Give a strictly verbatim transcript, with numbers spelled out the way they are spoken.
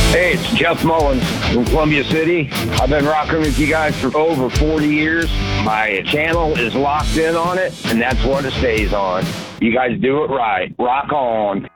Hey, it's Jeff Mullins from Columbia City. I've been rocking with you guys for over forty years. My channel is locked in on it, and that's what it stays on. You guys do it right. Rock on.